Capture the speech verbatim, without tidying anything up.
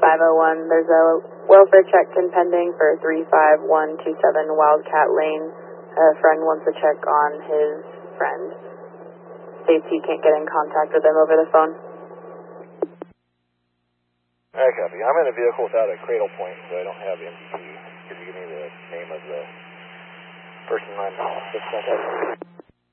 five oh one. There's a welfare check pending for three five one two seven Wildcat Lane. A friend wants to check on his friend. States he can't get in contact with him over the phone. Alright, copy. I'm in a vehicle without a cradle point, so I don't have M P T. Could you give me the name of the person I'm supposed to contact?